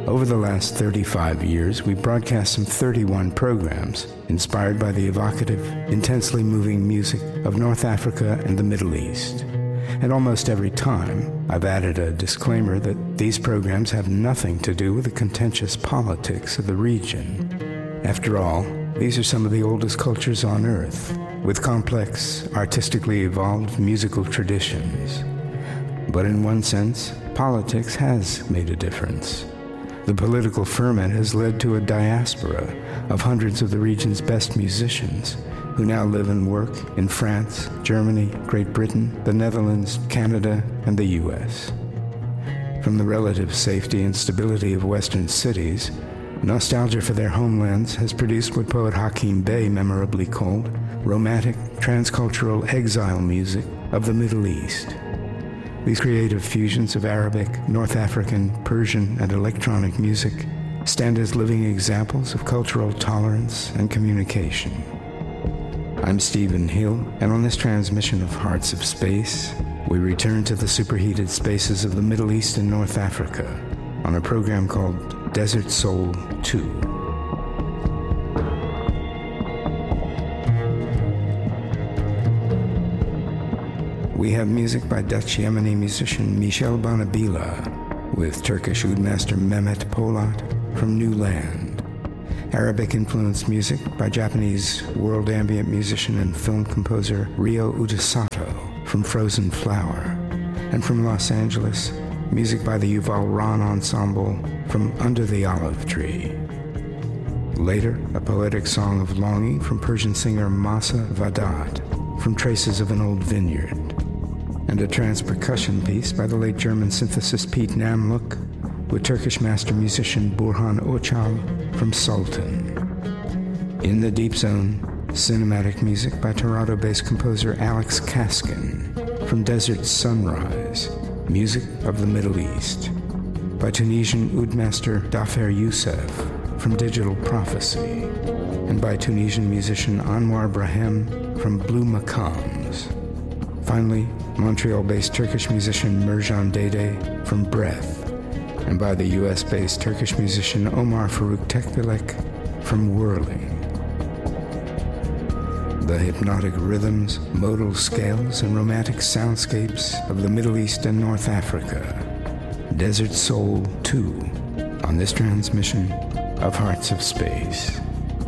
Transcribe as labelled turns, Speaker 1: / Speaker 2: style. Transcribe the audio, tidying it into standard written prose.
Speaker 1: Over the last 35 years, we broadcast some 31 programs inspired by the evocative, intensely moving music of North Africa and the Middle East. And almost every time, I've added a disclaimer that these programs have nothing to do with the contentious politics of the region. After all, these are some of the oldest cultures on Earth, with complex, artistically evolved musical traditions. But in one sense, politics has made a difference. The political ferment has led to a diaspora of hundreds of the region's best musicians who now live and work in France, Germany, Great Britain, the Netherlands, Canada, and the U.S. From the relative safety and stability of Western cities, nostalgia for their homelands has produced what poet Hakim Bey memorably called romantic, transcultural exile music of the Middle East. These creative fusions of Arabic, North African, Persian, and electronic music stand as living examples of cultural tolerance and communication. I'm Stephen Hill, and on this transmission of Hearts of Space, we return to the superheated spaces of the Middle East and North Africa on a program called Desert Soul 2. We have music by Dutch Yemeni musician Michel Bonabila with Turkish oudmaster Mehmet Polat from New Land. Arabic-influenced music by Japanese world ambient musician and film composer Ryo Udasato from Frozen Flower. And from Los Angeles, music by the Yuval Ron Ensemble from Under the Olive Tree. Later, a poetic song of longing from Persian singer Masa Vadat from Traces of an Old Vineyard. And a trance percussion piece by the late German synthesist Pete Namlook with Turkish master musician Burhan Oçal from Sultan. In the Deep Zone, cinematic music by Toronto-based composer Alex Kaskin from Desert Sunrise, music of the Middle East, by Tunisian oudmaster Dafer Youssef from Digital Prophecy, and by Tunisian musician Anwar Brahem from Blue Makams. Finally, Montreal-based Turkish musician Merjan Dede from Breath, and by the US-based Turkish musician Omar Faruk Tekbilek from Whirling. The hypnotic rhythms, modal scales, and romantic soundscapes of the Middle East and North Africa. Desert Soul 2 on this transmission of Hearts of Space.